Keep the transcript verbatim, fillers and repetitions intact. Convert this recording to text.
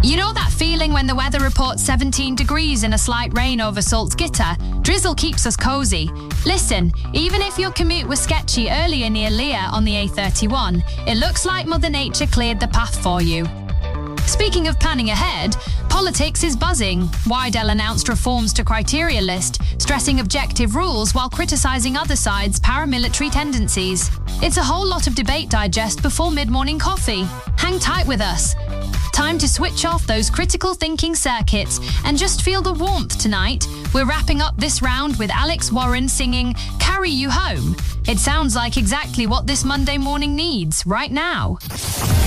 You know that feeling when the weather reports seventeen degrees and a slight rain over Salzgitter? Drizzle keeps us cozy. Listen, even if your commute was sketchy earlier near Lear on the A thirty-one, it looks like Mother Nature cleared the path for you. Speaking of planning ahead, politics is buzzing. Wydell announced reforms to criteria list, stressing objective rules while criticising other sides' paramilitary tendencies. It's a whole lot of debate digest before mid-morning coffee. Hang tight with us. Time to switch off those critical thinking circuits and just feel the warmth tonight. We're wrapping up this round with Alex Warren singing Carry You Home. It sounds like exactly what this Monday morning needs right now.